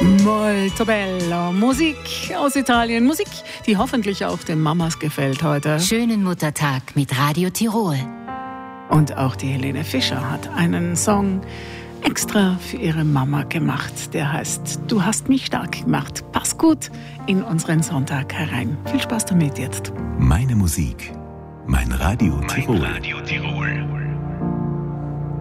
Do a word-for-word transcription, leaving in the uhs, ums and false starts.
Molto bello. Musik aus Italien. Musik, die hoffentlich auch den Mamas gefällt heute. Schönen Muttertag mit Radio Tirol. Und auch die Helene Fischer hat einen Song extra für ihre Mama gemacht. Der heißt Du hast mich stark gemacht. Pass gut in unseren Sonntag herein. Viel Spaß damit jetzt. Meine Musik, mein Radio Tirol. Mein Radio Tirol.